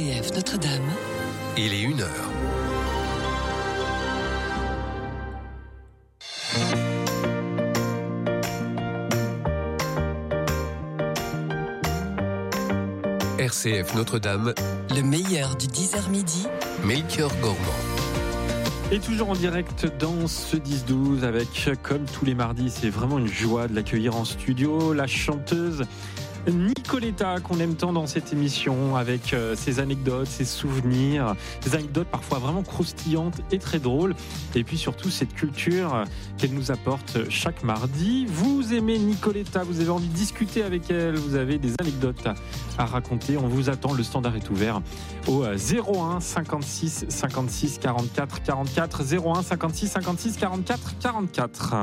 RCF Notre-Dame. Il est 1h. RCF Notre-Dame, Le meilleur du 10h midi. Melchior Gormand. Et toujours en direct dans ce 10-12 avec, comme tous les mardis, c'est vraiment une joie de l'accueillir en studio, la chanteuse Nicoletta, qu'on aime tant dans cette émission, avec ses anecdotes, ses souvenirs, des anecdotes parfois vraiment croustillantes et très drôles, et puis surtout cette culture qu'elle nous apporte chaque mardi. Vous aimez Nicoletta, vous avez envie de discuter avec elle, vous avez des anecdotes à raconter, on vous attend, le standard est ouvert au 01 56 56 44 44, 01 56 56 44 44.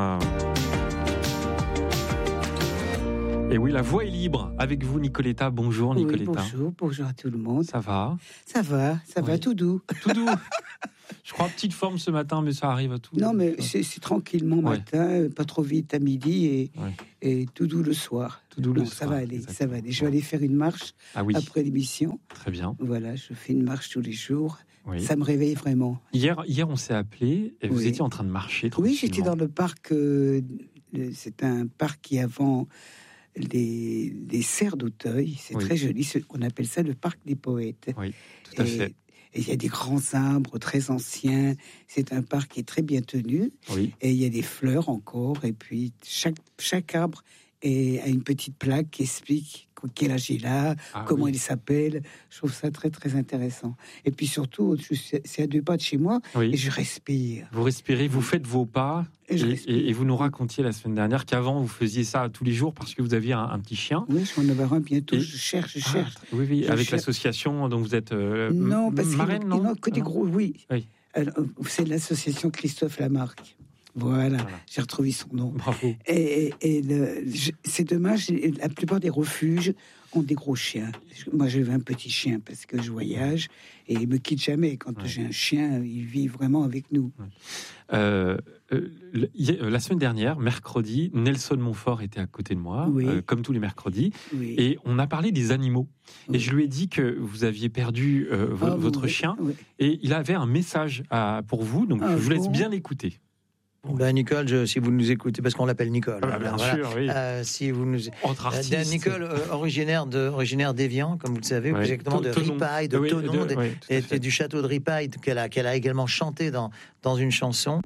Et oui, la voix est libre avec vous, Nicoletta. Bonjour, Nicoletta. Oui, bonjour à tout le monde. Ça va ? Ça va, tout doux. Tout doux. Je crois petite forme ce matin, mais ça arrive à tout. Non, mais c'est tranquillement matin, pas trop vite à midi et tout doux le soir. Tout doux le soir. Exactement. Ça va aller. Je vais aller faire une marche après l'émission. Très bien. Voilà, je fais une marche tous les jours. Oui. Ça me réveille vraiment. Hier, on s'est appelé et vous étiez en train de marcher tranquillement. Oui, j'étais dans le parc. C'est un parc qui avant les serres d'Auteuil, c'est très joli, on appelle ça le parc des poètes. Oui, tout à fait. Et il y a des grands arbres très anciens, c'est un parc qui est très bien tenu, et il y a des fleurs encore, et puis chaque arbre a une petite plaque qui explique quel âge il a, comment il s'appelle. Je trouve ça très très intéressant. Et puis surtout, c'est à 2 pas de chez moi, et je respire. Vous respirez, vous faites vos pas, et vous nous racontiez la semaine dernière qu'avant vous faisiez ça tous les jours parce que vous aviez un petit chien. Oui, je vais en avoir un bientôt. Je cherche. Avec l'association dont vous êtes non, parce marraine, non, que des gros, Alors, c'est l'association Christophe Lamarck. Voilà, j'ai retrouvé son nom. Bravo. Et c'est dommage, la plupart des refuges ont des gros chiens. Moi, j'ai un petit chien parce que je voyage et il me quitte jamais. Quand j'ai un chien, il vit vraiment avec nous. La semaine dernière, mercredi, Nelson Montfort était à côté de moi, comme tous les mercredis, et on a parlé des animaux. Et je lui ai dit que vous aviez perdu votre chien, et il avait un message pour vous, donc je vous laisse bien écouter. Nicole, si vous nous écoutez, parce qu'on l'appelle Nicole. Bien sûr, oui. Si vous nous entre artistes. Nicole, originaire d'Évian, comme vous le savez, plus exactement de Ripaille, de Thonon, et du château de Ripaille, qu'elle a également chanté dans une chanson.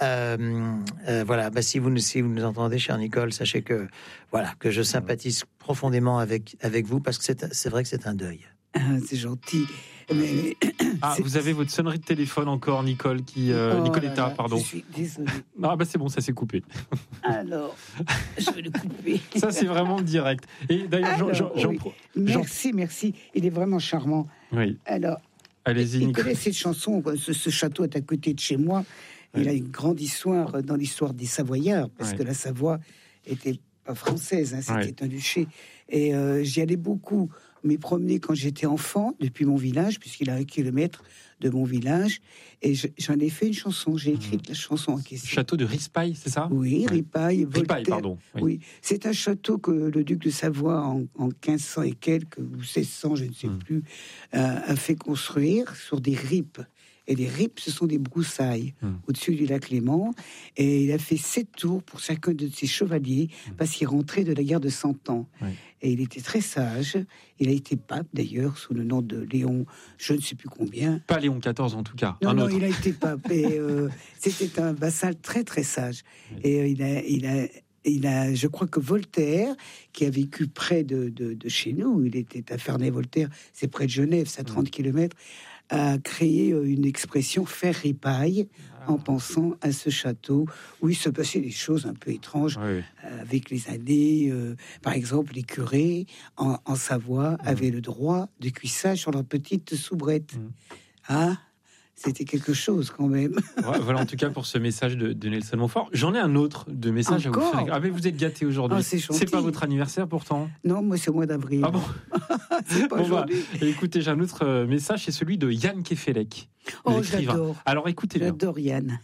Si vous nous entendez, chère Nicole, sachez que je sympathise profondément avec vous, parce que c'est vrai que c'est un deuil. C'est gentil. Mais vous avez votre sonnerie de téléphone encore, Nicole, Nicoletta, pardon. Je suis désolée. C'est bon, ça s'est coupé. Alors, je vais le couper. Ça, c'est vraiment direct. Et d'ailleurs, merci. Il est vraiment charmant. Oui. Alors, allez-y, il Nicole. connaît cette chanson. Ce château est à côté de chez moi. Il a une grande histoire dans l'histoire des Savoyards, parce que la Savoie était pas française, c'était un duché. Et j'y allais beaucoup m'y promener quand j'étais enfant, depuis mon village, puisqu'il a 1 kilomètre de mon village. Et j'en ai fait une chanson, j'ai écrit la chanson en question. Château de Ripaille, c'est ça ? Oui, Ripaille, Voltaire. Ripaille, pardon. Oui, c'est un château que le duc de Savoie, en 1500 et quelques, ou 1600, je ne sais plus, a fait construire sur des ripes. Et les ripes, ce sont des broussailles au-dessus du lac Léman. Et il a fait 7 tours pour chacun de ses chevaliers parce qu'il rentrait de la guerre de 100 ans. Et il était très sage. Il a été pape, d'ailleurs, sous le nom de Léon, je ne sais plus combien. Pas Léon XIV, en tout cas. Non, il a été pape. Et c'était un vassal très, très sage. Et il a, je crois que Voltaire, qui a vécu près de chez nous, il était à Ferney-Voltaire, c'est près de Genève, c'est à 30 kilomètres, a créé une expression faire ripaille en pensant à ce château où il se passait des choses un peu étranges avec les années. Par exemple, les curés en Savoie avaient le droit de cuissage sur leur petite soubrette. C'était quelque chose quand même. Voilà, en tout cas pour ce message de Nelson Montfort. J'en ai un autre de message encore à vous faire. Mais vous êtes gâtés aujourd'hui. C'est pas votre anniversaire pourtant. Non, moi c'est au mois d'avril. Ah bon. C'est pas aujourd'hui. Écoutez, j'ai un autre message, c'est celui de Yann Kefelec. J'adore. Alors écoutez bien. J'adore Yann.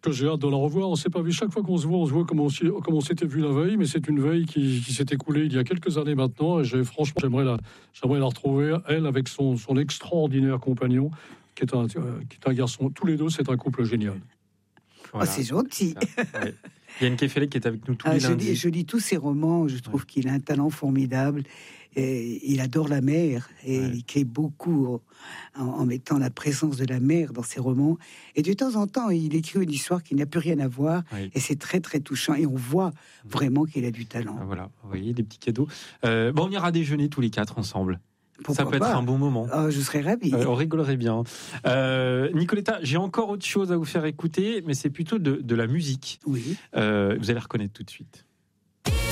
que j'ai hâte de la revoir. On ne s'est pas vu. Chaque fois qu'on se voit comme on s'était vu la veille, mais c'est une veille qui s'est écoulée il y a quelques années maintenant. Et franchement, j'aimerais la retrouver, elle, avec son extraordinaire compagnon, qui est un garçon. Tous les deux, c'est un couple génial. Voilà. Oh, c'est gentil. Ouais. Yann Kefelec qui est avec nous tous les lundis. Je lis tous ses romans. Je trouve qu'il a un talent formidable. Et il adore la mer et il écrit beaucoup en mettant la présence de la mer dans ses romans. Et de temps en temps, il écrit une histoire qui n'a plus rien à voir. Et c'est très, très touchant. Et on voit vraiment qu'il a du talent. Voilà, vous voyez, des petits cadeaux. On ira déjeuner tous les 4 ensemble. Pourquoi ça peut être un bon moment. Je serais ravi. On rigolerait bien. Nicoletta, j'ai encore autre chose à vous faire écouter, mais c'est plutôt de la musique. Oui. Vous allez reconnaître tout de suite.